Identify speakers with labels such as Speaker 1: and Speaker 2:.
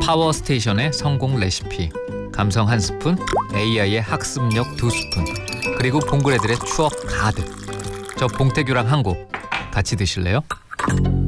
Speaker 1: 파워스테이션의 성공 레시피, 감성 한 스푼, AI의 학습력 2스푼, 그리고 봉그레들의 추억 가득. 저 봉태규랑 한 곡 같이 드실래요?